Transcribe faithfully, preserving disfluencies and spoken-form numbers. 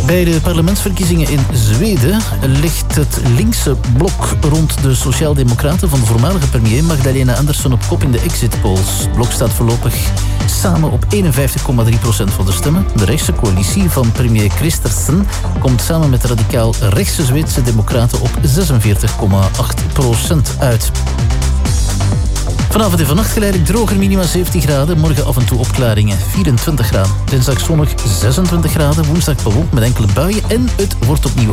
Bij de parlementsverkiezingen in Zweden ligt het linkse blok rond de sociaaldemocraten van de voormalige premier Magdalena Andersson op kop in de exit polls. Het blok staat voorlopig samen op eenenvijftig komma drie procent van de stemmen. De rechtse coalitie van premier Kristersson komt samen met de radicaal rechtse Zweedse democraten op zesenveertig komma acht procent uit. Vanavond en vannacht geleidelijk droger, minima zeventien graden. Morgen af en toe opklaringen, vierentwintig graden. Dinsdag zonnig, zesentwintig graden. Woensdag bewolkt met enkele buien en het wordt opnieuw